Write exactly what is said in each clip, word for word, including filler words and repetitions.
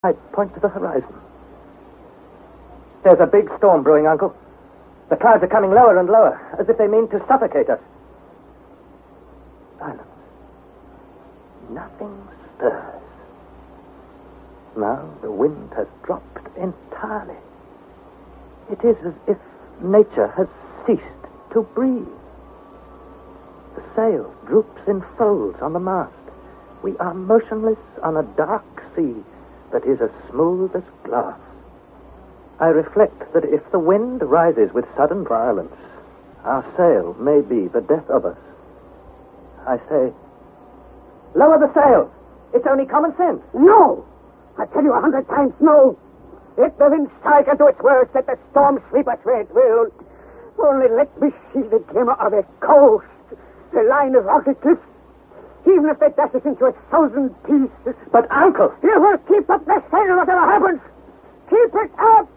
I point to the horizon. There's a big storm brewing, Uncle. The clouds are coming lower and lower, as if they mean to suffocate us. Silence. Nothing stirs. Now the wind has dropped entirely. It is as if nature has ceased to breathe. The sail droops in folds on the mast. We are motionless on a dark sea that is as smooth as glass. I reflect that if the wind rises with sudden violence, our sail may be the death of us. I say, lower the sail. It's only common sense. No! I tell you a hundred times no. If the wind strike into its worst, let the storm sweep us where it will. Only let me see the glimmer of a coast, the line of rocky cliffs. Even if they dash us into a thousand pieces. But, Uncle... You will keep up the sail whatever happens. Keep it up!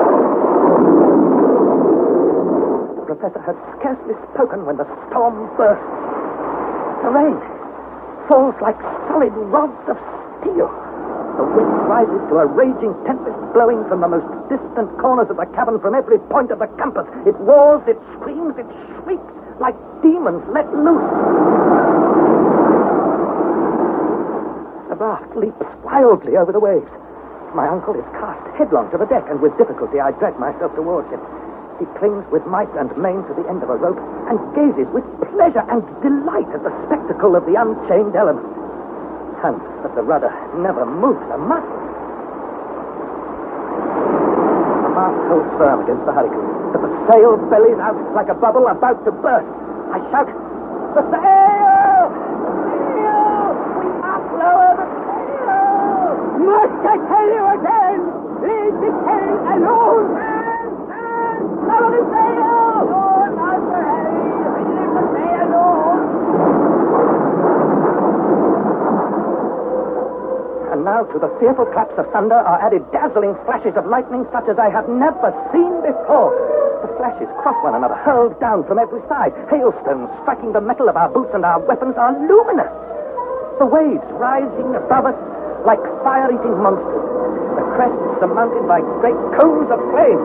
The professor had scarcely spoken when the storm burst. The rain falls like solid rods of steel. The wind rises to a raging tempest blowing from the most distant corners of the cabin from every point of the compass. It roars, it screams, it shrieks like demons let loose. The raft leaps wildly over the waves. My uncle is cast headlong to the deck, and with difficulty I drag myself towards him. He clings with might and main to the end of a rope and gazes with pleasure and delight at the spectacle of the unchained element. Hans at the rudder never moves a muscle. The mast holds firm against the hurricane, but the sail bellies out like a bubble about to burst. I shout, the sail! The sail! We must lower the sail! Must I tell you again? Leave the sail alone! Hands! Hands! Lower the sail! Lord, Master Harry! Leave the sail alone! And now to the fearful claps of thunder are added dazzling flashes of lightning such as I have never seen before. The flashes cross one another, hurled down from every side. Hailstones striking the metal of our boots and our weapons are luminous. The waves rising above us like fire-eating monsters. The crests surmounted by great cones of flame.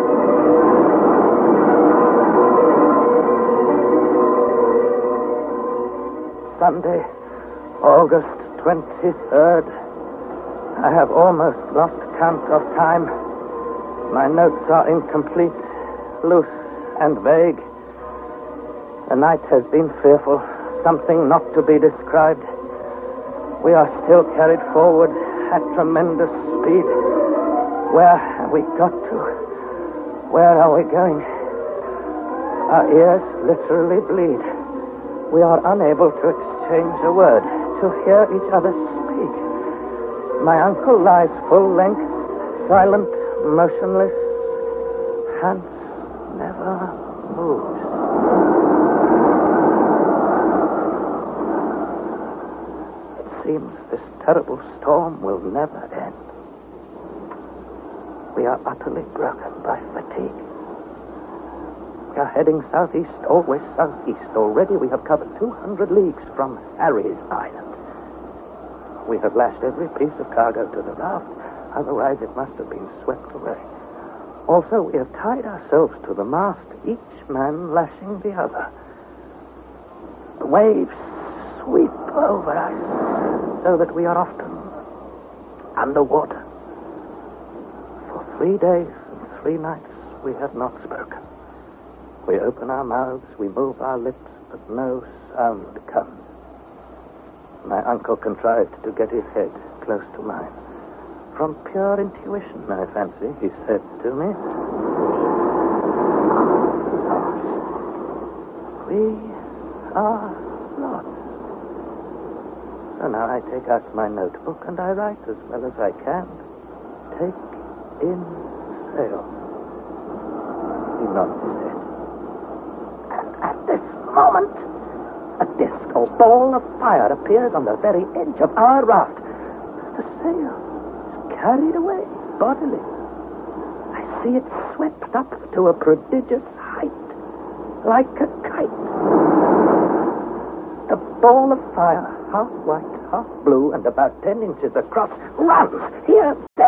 Sunday, August twenty-third. I have almost lost count of time. My notes are incomplete, loose and vague. The night has been fearful, something not to be described. We are still carried forward at tremendous speed. Where have we got to? Where are we going? Our ears literally bleed. We are unable to exchange a word, to hear each other speak. My uncle lies full length, silent, motionless. Hans never moves. It seems this terrible storm will never end. We are utterly broken by fatigue. We are heading southeast, always southeast. Already we have covered two hundred leagues from Harry's Island. We have lashed every piece of cargo to the raft, otherwise it must have been swept away. Also, we have tied ourselves to the mast, each man lashing the other. The waves sweep over us, so that we are often underwater. For three days and three nights, we have not spoken. We open our mouths, we move our lips, but no sound comes. My uncle contrived to get his head close to mine. From pure intuition, I fancy, he said to me, we are lost. So now I take out my notebook and I write as well as I can. Take in sail. He nods his head. And at this moment, a disc or ball of fire appears on the very edge of our raft. The sail is carried away bodily. I see it swept up to a prodigious height, like a kite. The ball of fire, half white, half blue, and about ten inches across, runs here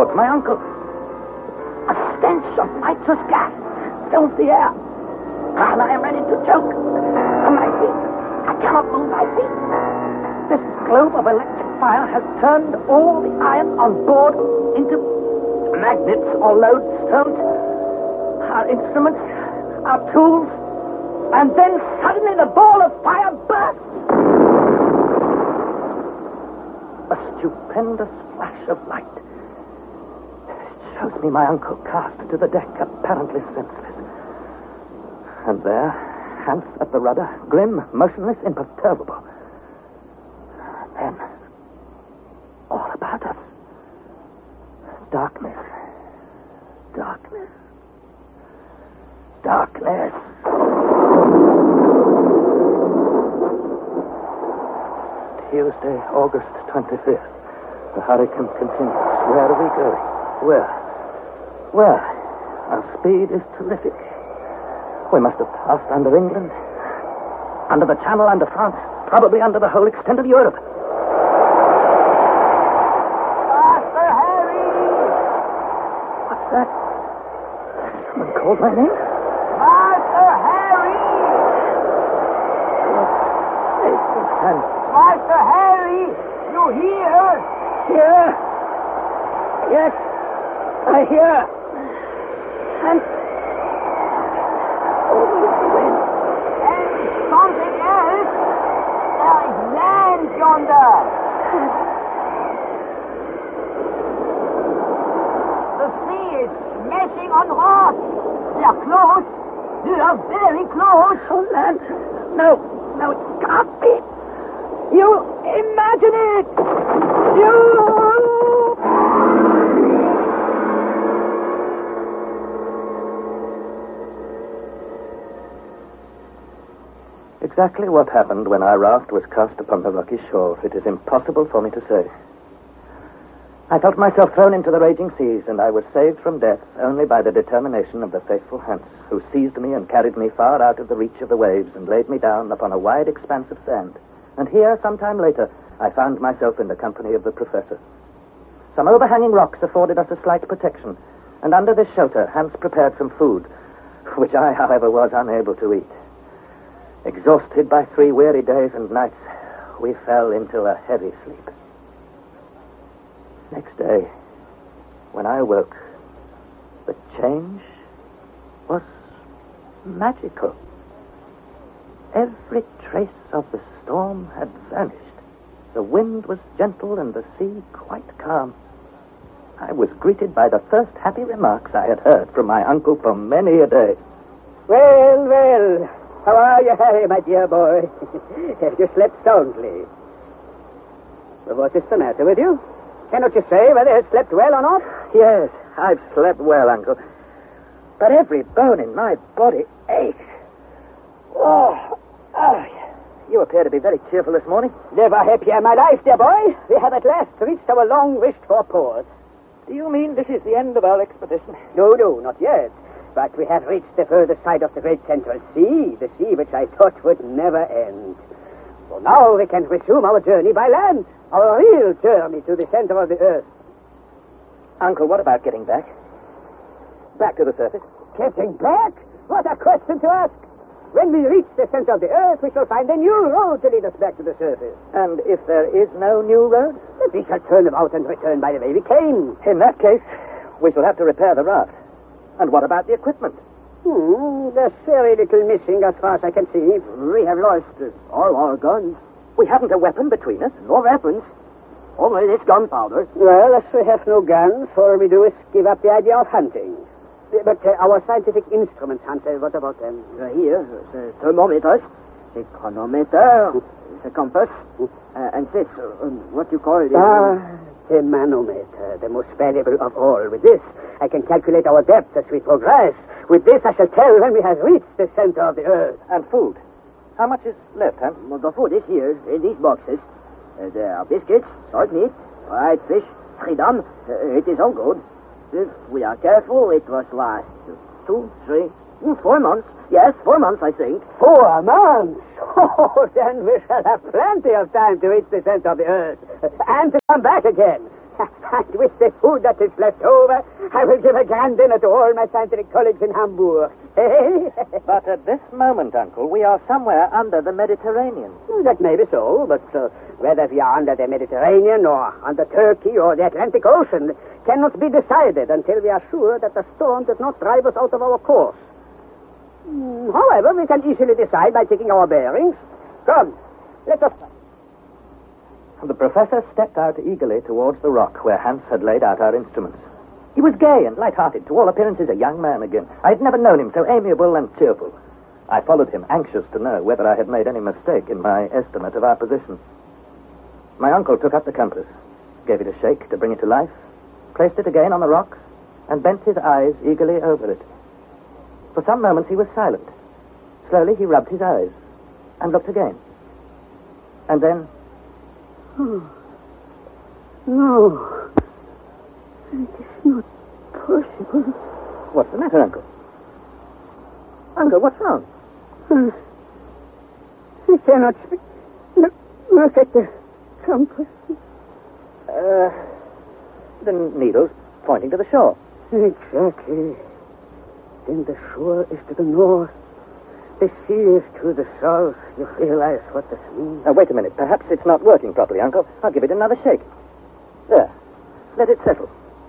towards my uncle. A stench of nitrous gas fills the air. And I am ready to choke. On my feet. I cannot move my feet. This globe of electric fire has turned all the iron on board into magnets or lodestones. Our instruments, our tools, and then suddenly the ball of fire bursts. A stupendous flash of light. It shows me my uncle cast to the deck, apparently senseless. And there, Hans at the rudder, grim, motionless, imperturbable. Then, all about us, darkness, darkness, darkness. Tuesday, August twenty-fifth. The hurricane continues. Where are we going? Where? Where? Our speed is terrific. We must have passed under England, under the Channel, under France, probably under the whole extent of Europe. Master Harry! What's that? Someone called my name? Master Harry! And Master Harry! You hear? here? Yes, I hear. And And something else? There is land yonder. The sea is smashing on rocks. They are close. They are very close. oh, land. No, no, it can't be. You imagine it. You. Exactly what happened when our raft was cast upon the rocky shore, it is impossible for me to say. I felt myself thrown into the raging seas, and I was saved from death only by the determination of the faithful Hans, who seized me and carried me far out of the reach of the waves and laid me down upon a wide expanse of sand. And here, some time later, I found myself in the company of the professor. Some overhanging rocks afforded us a slight protection, and under this shelter, Hans prepared some food, which I, however, was unable to eat. Exhausted by three weary days and nights, we fell into a heavy sleep. Next day, when I awoke, the change was magical. Every trace of the storm had vanished. The wind was gentle and the sea quite calm. I was greeted by the first happy remarks I had heard from my uncle for many a day. Well, well. How are you, Harry, my dear boy? Have you slept soundly? Well, what is the matter with you? Cannot you say whether you slept well or not? Yes, I've slept well, Uncle. But every bone in my body aches. Oh, oh, you appear to be very cheerful this morning. Never happier in my life, dear boy. We have at last reached our long-wished-for port. Do you mean this is the end of our expedition? No, no, not yet. But we have reached the further side of the great central sea, the sea which I thought would never end. So now we can resume our journey by land, our real journey to the center of the earth. Uncle, what about getting back? Back to the surface? Getting back? What a question to ask. When we reach the center of the earth, we shall find a new road to lead us back to the surface. And if there is no new road? We shall turn about and return by the way we came. In that case, we shall have to repair the raft. And what about the equipment? Hmm, there's very little missing as far as I can see. We have lost uh, all our guns. We haven't a weapon between us. No weapons. Only this gunpowder. Well, as we have no guns, all we do is give up the idea of hunting. But uh, our scientific instruments, Hunter, what about them? Uh, here, the thermometers, the chronometer, the compass, uh, and this, uh, what you call it? Ah, the manometer, the most valuable of all. With this, I can calculate our depth as we progress. With this, I shall tell when we have reached the center of the earth. And food. How much is left, Hans? Well, the food is here, in these boxes. Uh, there are biscuits, salt meat, fried fish, freedom. Uh, it is all good. If we are careful, it was last two, three, four months. Yes, four months, I think. Four months? Oh, then we shall have plenty of time to reach the center of the earth. And to come back again. And with the food that is left over, I will give a grand dinner to all my scientific colleagues in Hamburg. But at this moment, Uncle, we are somewhere under the Mediterranean. That may be so, but uh, whether we are under the Mediterranean or under Turkey or the Atlantic Ocean cannot be decided until we are sure that the storm does not drive us out of our course. Mm, however, we can easily decide by taking our bearings. Come, let us... The professor stepped out eagerly towards the rock where Hans had laid out our instruments. He was gay and light-hearted, to all appearances a young man again. I had never known him so amiable and cheerful. I followed him, anxious to know whether I had made any mistake in my estimate of our position. My uncle took up the compass, gave it a shake to bring it to life, placed it again on the rocks, and bent his eyes eagerly over it. For some moments he was silent. Slowly he rubbed his eyes and looked again. And then... Oh. No. It is not possible. What's the matter, Uncle? Uncle, what's wrong? Uh, I cannot speak. Look, look at the compass. Uh, the needle's pointing to the shore. Exactly. Then the shore is to the north. The sea is to the south. You realize what this means? Now, wait a minute. Perhaps it's not working properly, Uncle. I'll give it another shake. There. Let it settle.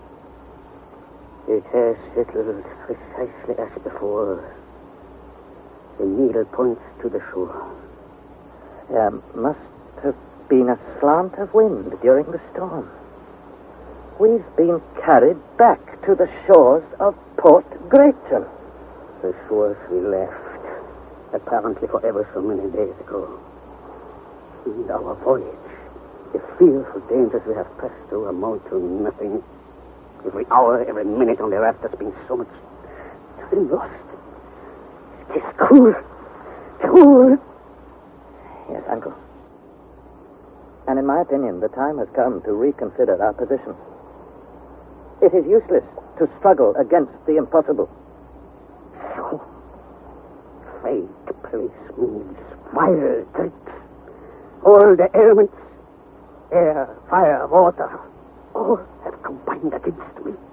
It has settled precisely as before. The needle points to the shore. There must have been a slant of wind during the storm. We've been carried back to the shores of Port Grayton. The shores we left, apparently for ever so many days ago. And our voyage, the fearful dangers we have passed through amount to nothing. Every hour, every minute on the raft has been so much time lost. It is cruel. Cruel. Yes, Uncle. And in my opinion, the time has come to reconsider our position. It is useless to struggle against the impossible. So, fate plays me wild tricks. All the elements, air, fire, water, all have combined against me.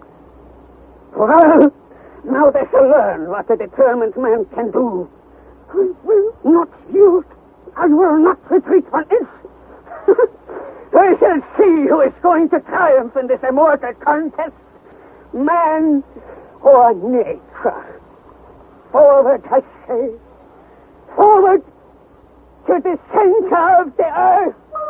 Well, now they shall learn what a determined man can do. I will not yield. I will not retreat one inch. I shall see who is going to triumph in this immortal contest. Man or nature. Forward, I say. Forward to the center of the earth.